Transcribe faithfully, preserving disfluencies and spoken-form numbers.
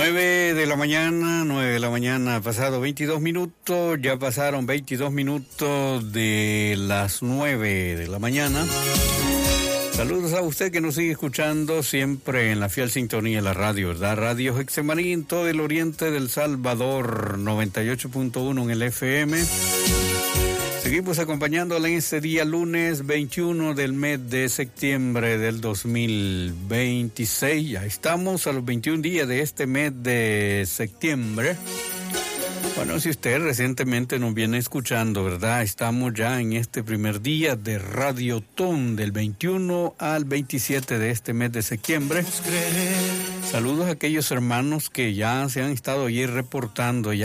nueve de la mañana, nueve de la mañana, pasado veintidós minutos, ya pasaron veintidós minutos de las nueve de la mañana. Saludos a usted que nos sigue escuchando siempre en la fiel sintonía de la radio, ¿verdad? Radio Hexemaní en todo el oriente del Salvador, noventa y ocho punto uno en el F M. Seguimos acompañándola en este día lunes veintiuno del mes de septiembre del dos mil veintiséis. Ya estamos a los veintiún días de este mes de septiembre. Bueno, si usted recientemente nos viene escuchando, ¿verdad? Estamos ya en este primer día de Radiotón del veintiuno al veintisiete de este mes de septiembre. Saludos a aquellos hermanos que ya se han estado ayer reportando ya